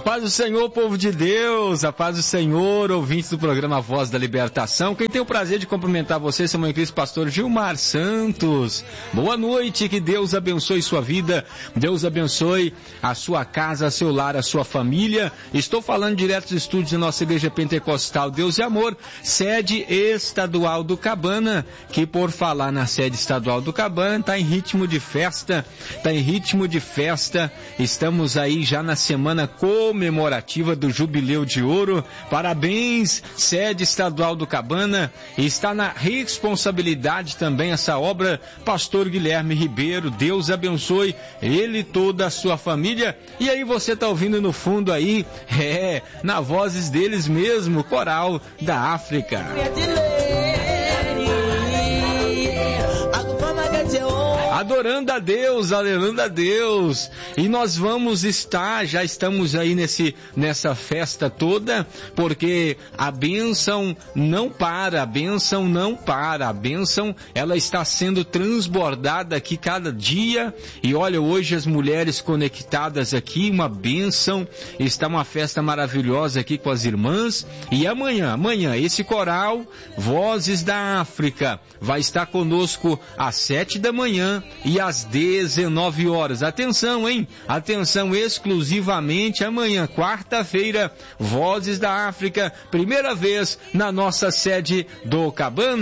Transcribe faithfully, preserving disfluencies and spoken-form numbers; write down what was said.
paz do Senhor, povo de Deus, a paz do Senhor, ouvintes do programa Voz da Libertação. Quem tem o prazer de cumprimentar você, seu mãe Cristo, pastor Gilmar Santos. Boa noite, que Deus abençoe sua vida, Deus abençoe a sua casa, seu lar, a sua família. Estou falando direto dos estúdios da nossa Igreja Pentecostal Deus e Amor, sede estadual do Cabana, que por falar na sede estadual do Cabana, está em ritmo de festa, está em ritmo de festa. Estamos aí já na semana comemorativa do Jubileu de Ouro. Parabéns, sede estadual do Cabana. Está na responsabilidade também essa obra, pastor Guilherme Ribeiro. Deus abençoe ele e toda a sua família. E aí você está ouvindo no fundo aí, é, na vozes deles mesmo, coral da África. Adorando a Deus, adorando a Deus. E nós vamos estar, já estamos aí nesse, nessa festa toda, porque a bênção não para, a bênção não para, a bênção, ela está sendo transbordada aqui cada dia. E olha, hoje as mulheres conectadas aqui, uma bênção, está uma festa maravilhosa aqui com as irmãs. E amanhã, amanhã, esse coral, Vozes da África, vai estar conosco às sete da manhã e às dezenove horas. Atenção, hein? Atenção, exclusivamente amanhã, quarta-feira, Vozes da África, primeira vez na nossa sede do Cabana.